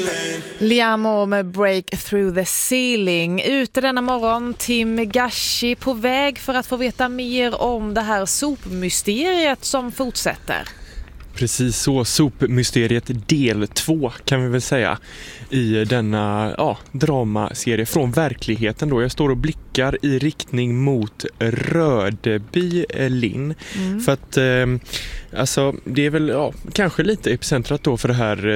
Liam med Break Through the Ceiling. Ute denna morgon, Tim Gashi på väg för att få veta mer om det här sopmysteriet som fortsätter. Precis så, sopmysteriet del 2 kan vi väl säga i denna dramaserie från verkligheten då. Jag står och blickar i riktning mot Rödeby, Linn. För att det är väl kanske lite epicentrat då för det här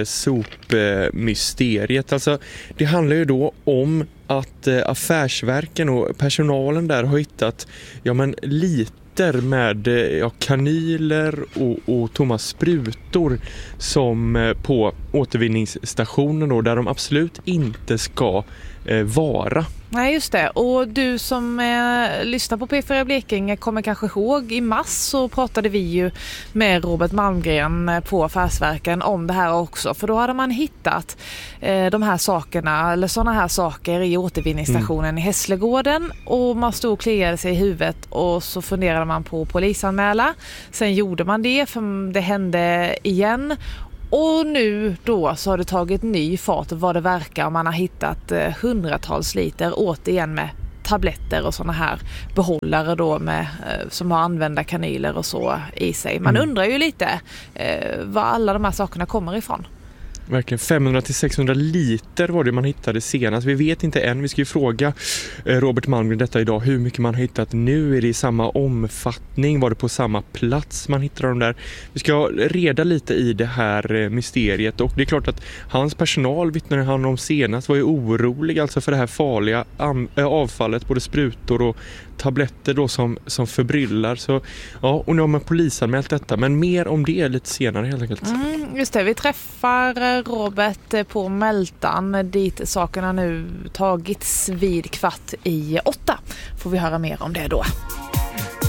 sopmysteriet. Alltså det handlar ju då om att affärsverken och personalen där har hittat lite med kanyler och tomma sprutor som på återvinningsstationen då, där de absolut inte ska vara. Nej, just det. Och du som lyssnar på P4 Blekinge kommer kanske ihåg i mars så pratade vi ju med Robert Malmgren på Affärsverken om det här också. För då hade man hittat de här sakerna eller sådana här saker i återvinningsstationen i Hässlegården och man stod och kliade sig i huvudet och så funderade man på polisanmäla. Sen gjorde man det för det hände igen. Och nu då så har det tagit ny fart vad det verkar och man har hittat hundratals liter återigen med tabletter och såna här behållare då med, som har använda kanyler och så i sig. Man undrar ju lite var alla de här sakerna kommer ifrån. Verkligen 500-600 liter var det man hittade senast. Vi vet inte än. Vi ska ju fråga Robert Malmgren detta idag. Hur mycket man har hittat nu? Är det i samma omfattning? Var det på samma plats man hittade dem där? Vi ska reda lite i det här mysteriet. Och det är klart att hans personal, vittnade han om senast, var ju orolig alltså för det här farliga avfallet. Både sprutor och tabletter då som förbryllar. Så, och nu har man polisanmält detta. Men mer om det lite senare helt enkelt. Just det, vi träffar Robert på Mältan dit sakerna nu tagits vid 7:15. Får vi höra mer om det då.